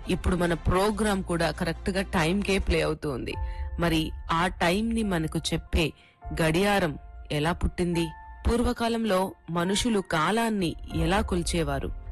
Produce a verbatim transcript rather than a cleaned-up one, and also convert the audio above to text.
ఇప్పుడు మన ప్రోగ్రామ్ కూడా కరెక్ట్ గా టైం కే ప్లే అవుతుంది. మరి ఆ టైం ని మనకు చెప్పే గడియారం ఎలా పుట్టింది? పూర్వకాలంలో మనుషులు కాలాన్ని ఎలా కొలిచేవారు?